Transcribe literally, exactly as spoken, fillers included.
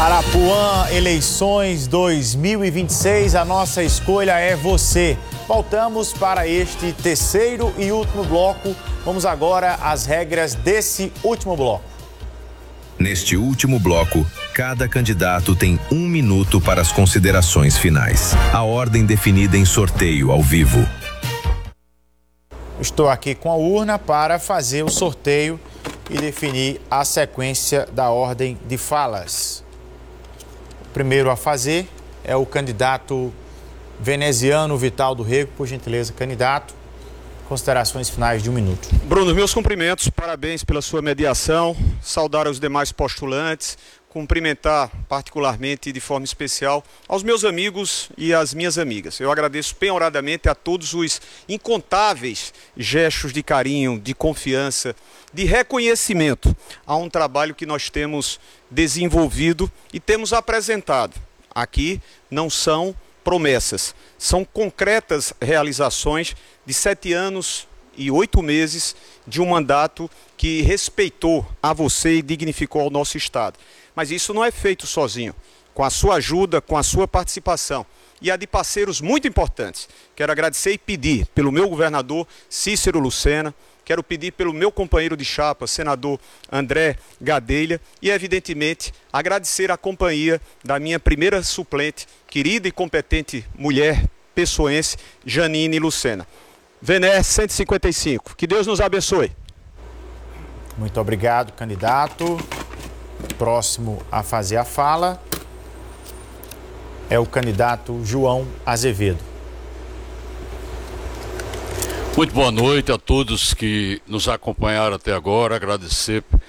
Arapuã, eleições dois mil e vinte e seis, a nossa escolha é você. Voltamos para este terceiro e último bloco. Vamos agora às regras desse último bloco. Neste último bloco, cada candidato tem um minuto para as considerações finais. A ordem definida em sorteio ao vivo. Estou aqui com a urna para fazer o sorteio e definir a sequência da ordem de falas. O primeiro a fazer é o candidato veneziano Vital do Rego. Por gentileza, candidato, considerações finais de um minuto. Bruno, meus cumprimentos, parabéns pela sua mediação, saudar os demais postulantes, cumprimentar particularmente e de forma especial aos meus amigos e às minhas amigas. Eu agradeço penhoradamente a todos os incontáveis gestos de carinho, de confiança, de reconhecimento a um trabalho que nós temos desenvolvido e temos apresentado. Aqui não são promessas, são concretas realizações de sete anos e oito meses de um mandato que respeitou a você e dignificou o nosso Estado. Mas isso não é feito sozinho, com a sua ajuda, com a sua participação e a de parceiros muito importantes. Quero agradecer e pedir pelo meu governador Cícero Lucena, quero pedir pelo meu companheiro de chapa, senador André Gadelha, e evidentemente agradecer a companhia da minha primeira suplente, querida e competente mulher pessoense, Janine Lucena. Vené cento e cinquenta e cinco, que Deus nos abençoe. Muito obrigado, candidato. Próximo a fazer a fala é o candidato João Azevedo. Muito boa noite a todos que nos acompanharam até agora, agradecer